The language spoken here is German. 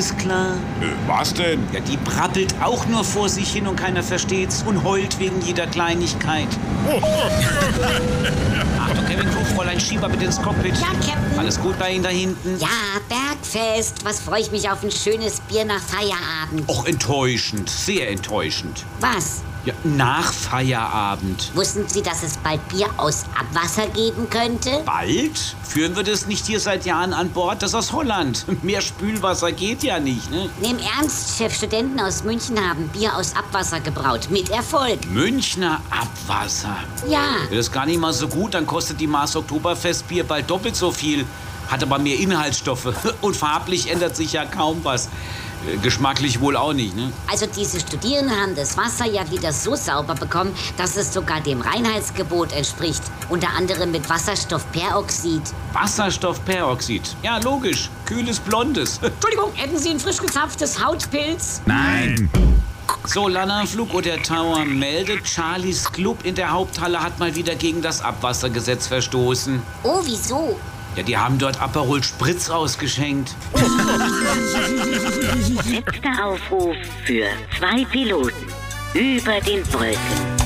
ist klar. Was denn? Ja, die brabbelt auch nur vor sich hin und keiner versteht's und heult wegen jeder Kleinigkeit. Achtung, Kevin Crew, Fräulein Schieber bitte ins Cockpit. Ja, Captain. Alles gut bei Ihnen da hinten? Ja, Bergfest. Was freue ich mich auf ein schönes Bier nach Feierabend. Och, enttäuschend, sehr enttäuschend. Was? Ja, nach Feierabend. Wussten Sie, dass es bald Bier aus Abwasser geben könnte? Bald? Führen wir das nicht hier seit Jahren an Bord? Das ist aus Holland. Mehr Spülwasser geht ja nicht, ne? Im Ernst, Chef, Studenten aus München haben Bier aus Abwasser gebraut. Mit Erfolg. Münchner Abwasser. Ja. Das ist gar nicht mal so gut, dann kostet die Maß Oktoberfestbier bald doppelt so viel. Hat aber mehr Inhaltsstoffe. Und farblich ändert sich ja kaum was. Geschmacklich wohl auch nicht, ne? Also diese Studierenden haben das Wasser ja wieder so sauber bekommen, dass es sogar dem Reinheitsgebot entspricht. Unter anderem mit Wasserstoffperoxid. Wasserstoffperoxid. Ja, logisch. Kühles Blondes. Entschuldigung, hätten Sie ein frisch gezapftes Hautpilz? Nein. So, Lana, Flug oder Tower meldet, Charlies Club in der Haupthalle hat mal wieder gegen das Abwassergesetz verstoßen. Oh, wieso? Ja, die haben dort Aperol Spritz ausgeschenkt. Letzter Aufruf für 2 Piloten über den Wolken.